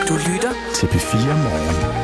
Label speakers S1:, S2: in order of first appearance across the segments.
S1: Du lytter
S2: til P4 Morgen.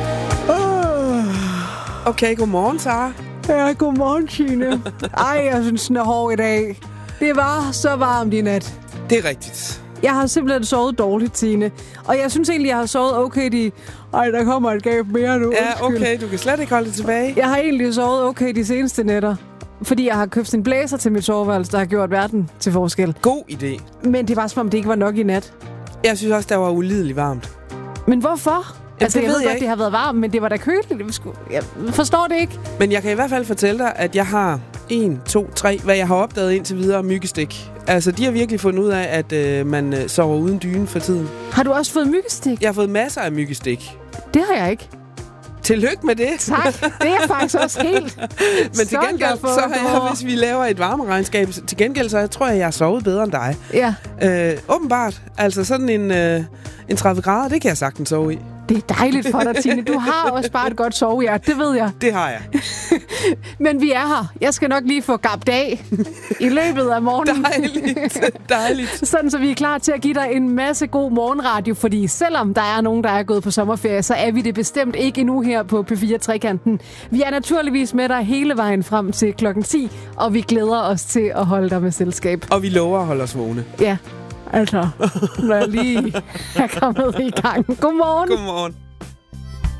S1: Okay, godmorgen, Sara.
S3: Ja, godmorgen, Tine. Ej, jeg synes, den er hård i dag. Det var så varmt i nat.
S1: Det er rigtigt.
S3: Jeg har simpelthen sovet dårligt, Tine. Og jeg synes egentlig, jeg har sovet okay Ej, der kommer et gab mere nu.
S1: Ja, okay, du kan slet ikke holde det tilbage.
S3: Jeg har egentlig sovet okay de seneste nætter. Fordi jeg har købt en blæser til mit soveværelse, der har gjort verden til forskel.
S1: God idé.
S3: Men det var som om, det ikke var nok i nat.
S1: Jeg synes også, der var ulideligt varmt.
S3: Men hvorfor?
S1: det ved
S3: jeg
S1: jeg
S3: godt,
S1: ikke.
S3: det har været varmt, men det var da køligt. Jeg forstår det ikke.
S1: Men jeg kan i hvert fald fortælle dig, at jeg har 1, 2, 3, hvad jeg har opdaget indtil videre, myggestik. Altså, de har virkelig fundet ud af, at man sover uden dyne for tiden.
S3: Har du også fået myggestik?
S1: Jeg har fået masser af myggestik.
S3: Det har jeg ikke.
S1: Tillykke med det.
S3: Tak. Det er faktisk også helt.
S1: Men til gengæld, så har jeg, hvis vi laver et varmeregnskab, til gengæld, så tror jeg har sovet bedre end dig.
S3: Ja.
S1: Åbenbart. Altså sådan en 30 grader, det kan jeg sagtens sove i.
S3: Det er dejligt for dig, Tine. Du har også bare et godt sovehjert, det ved jeg.
S1: Det har jeg.
S3: Men vi er her. Jeg skal nok lige få gabt af i løbet af morgenen.
S1: Dejligt.
S3: Sådan, så vi er klar til at give dig en masse god morgenradio, fordi selvom der er nogen, der er gået på sommerferie, så er vi det bestemt ikke endnu her på P4 Trekanten. Vi er naturligvis med dig hele vejen frem til klokken 10, og vi glæder os til at holde dig med selskab.
S1: Og vi lover at holde os vågne.
S3: Ja, altså, når jeg lige er kommet i gang. Godmorgen.
S1: Godmorgen.